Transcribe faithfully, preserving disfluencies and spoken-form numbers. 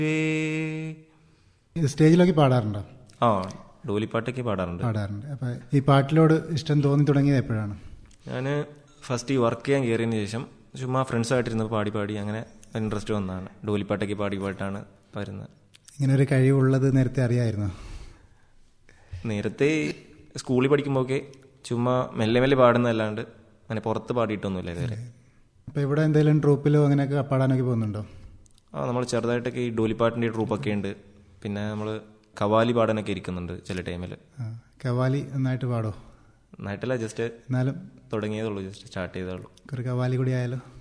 ഇത് സ്റ്റേജിലൊക്കെ പാടാറുണ്ടോ? ആ ഡോലിപ്പാട്ടൊക്കെ പാടാറുണ്ട്. പാടാറുണ്ട്. അപ്പം ഈ പാട്ടിലോട് ഇഷ്ടം തോന്നി തുടങ്ങിയത് എപ്പോഴാണ്? ഞാൻ ഫസ്റ്റ് ഈ വർക്ക് ചെയ്യാൻ കയറിയതിന് ശേഷം ചുമ്മാ ഫ്രണ്ട്സായിട്ടിരുന്ന് പാടി പാടി അങ്ങനെ ഇൻട്രസ്റ്റ് വന്നതാണ്. ഡോലിപ്പാട്ടൊക്കെ പാടി പാട്ടാണ് വരുന്നത്. ഇങ്ങനെ ഒരു കഴിവുള്ളത് നേരത്തെ അറിയാമായിരുന്നോ? നേരത്തെ സ്കൂളിൽ പഠിക്കുമ്പോഴൊക്കെ ചുമ്മാ മെല്ലെ മെല്ലെ പാടുന്നതല്ലാണ്ട് അങ്ങനെ പുറത്ത് പാടിയിട്ടൊന്നുമില്ല ഇതുവരെ. അപ്പോൾ ഇവിടെ എന്തെങ്കിലും ട്രൂപ്പിലോ അങ്ങനെയൊക്കെ പാടാനൊക്കെ പോകുന്നുണ്ടോ? ആ നമ്മൾ ചെറുതായിട്ടൊക്കെ ഈ ഡോലിപ്പാട്ടിൻ്റെ ട്രൂപ്പൊക്കെ ഉണ്ട്. പിന്നെ നമ്മൾ കവാലി പാടാനൊക്കെ ഇരിക്കുന്നുണ്ട് ചില ടൈമിൽ. കവാലി നന്നായിട്ട് പാടോ? നന്നായിട്ടല്ല, ജസ്റ്റ് എന്നാലും തുടങ്ങിയതുള്ളൂ, ജസ്റ്റ് സ്റ്റാർട്ട് ചെയ്തേ ഉള്ളൂ. ഒരു കവാലി കൂടി ആയാലോ?